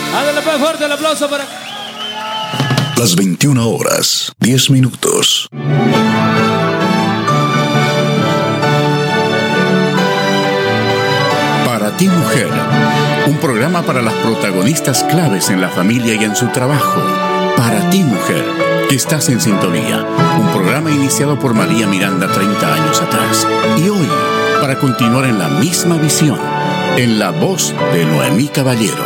Ándale, pues, fuerte el aplauso para... Las 21 horas, 10 minutos. Para ti, mujer, un programa para las protagonistas claves en la familia y en su trabajo. Para ti, mujer, que estás en sintonía. Un programa iniciado por María Miranda 30 años atrás. Y hoy, para continuar en la misma visión, en la voz de Noemí Caballero.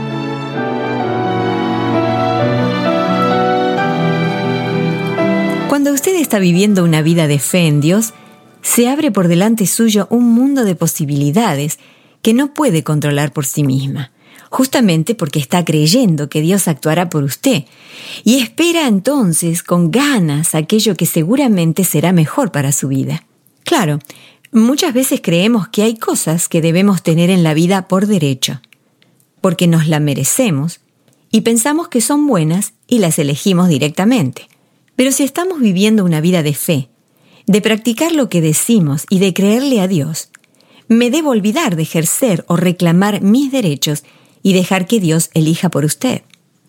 Cuando usted está viviendo una vida de fe en Dios, se abre por delante suyo un mundo de posibilidades que no puede controlar por sí misma, justamente porque está creyendo que Dios actuará por usted, y espera entonces con ganas aquello que seguramente será mejor para su vida. Claro, muchas veces creemos que hay cosas que debemos tener en la vida por derecho, porque nos la merecemos, y pensamos que son buenas y las elegimos directamente. Pero si estamos viviendo una vida de fe, de practicar lo que decimos y de creerle a Dios, me debo olvidar de ejercer o reclamar mis derechos y dejar que Dios elija por usted.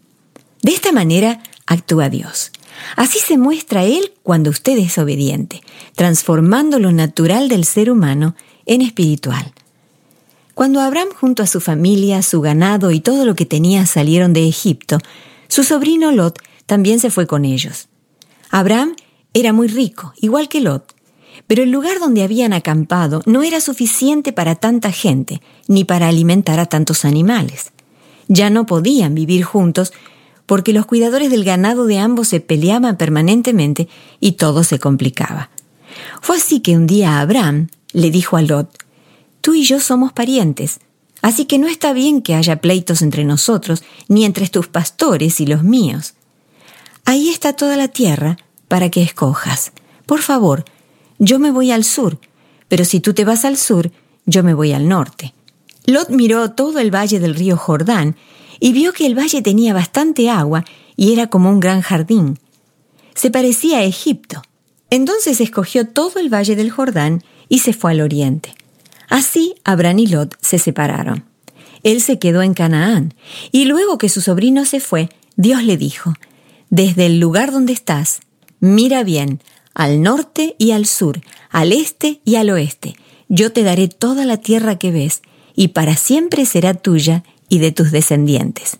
De esta manera actúa Dios. Así se muestra Él cuando usted es obediente, transformando lo natural del ser humano en espiritual. Cuando Abraham junto a su familia, su ganado y todo lo que tenía salieron de Egipto, su sobrino Lot también se fue con ellos. Abraham era muy rico, igual que Lot, pero el lugar donde habían acampado no era suficiente para tanta gente, ni para alimentar a tantos animales. Ya no podían vivir juntos porque los cuidadores del ganado de ambos se peleaban permanentemente y todo se complicaba. Fue así que un día Abraham le dijo a Lot: «Tú y yo somos parientes, así que no está bien que haya pleitos entre nosotros, ni entre tus pastores y los míos. Ahí está toda la tierra para que escojas. Por favor, yo me voy al sur, pero si tú te vas al sur, yo me voy al norte». Lot miró todo el valle del río Jordán y vio que el valle tenía bastante agua y era como un gran jardín. Se parecía a Egipto. Entonces escogió todo el valle del Jordán y se fue al oriente. Así Abraham y Lot se separaron. Él se quedó en Canaán, y luego que su sobrino se fue, Dios le dijo: «Desde el lugar donde estás, mira bien, al norte y al sur, al este y al oeste. Yo te daré toda la tierra que ves, y para siempre será tuya y de tus descendientes».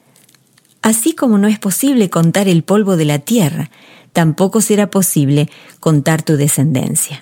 Así como no es posible contar el polvo de la tierra, tampoco será posible contar tu descendencia.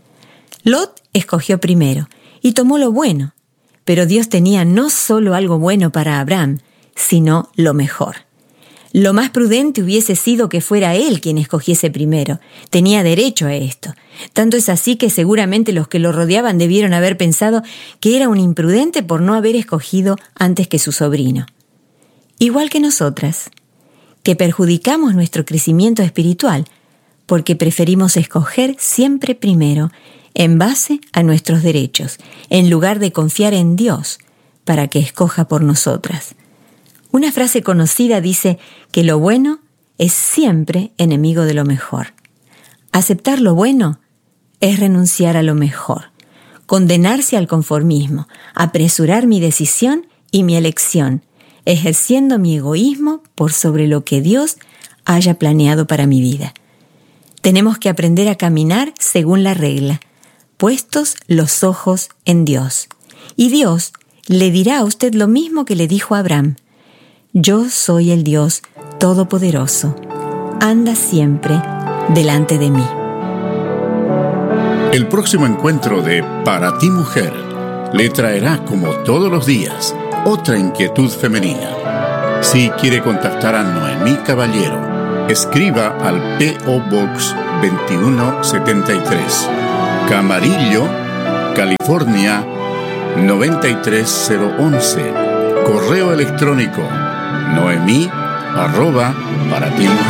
Lot escogió primero y tomó lo bueno, pero Dios tenía no solo algo bueno para Abraham, sino lo mejor. Lo más prudente hubiese sido que fuera él quien escogiese primero. Tenía derecho a esto. Tanto es así que seguramente los que lo rodeaban debieron haber pensado que era un imprudente por no haber escogido antes que su sobrino. Igual que nosotras, que perjudicamos nuestro crecimiento espiritual porque preferimos escoger siempre primero en base a nuestros derechos, en lugar de confiar en Dios para que escoja por nosotras. Una frase conocida dice que lo bueno es siempre enemigo de lo mejor. Aceptar lo bueno es renunciar a lo mejor, condenarse al conformismo, apresurar mi decisión y mi elección, ejerciendo mi egoísmo por sobre lo que Dios haya planeado para mi vida. Tenemos que aprender a caminar según la regla, puestos los ojos en Dios. Y Dios le dirá a usted lo mismo que le dijo a Abraham: «Yo soy el Dios Todopoderoso. Anda siempre delante de mí». El próximo encuentro de Para ti, mujer, le traerá, como todos los días, otra inquietud femenina. Si quiere contactar a Noemí Caballero, escriba al P.O. Box 2173, Camarillo, California 93011. Correo electrónico noemí@paratimujer.com.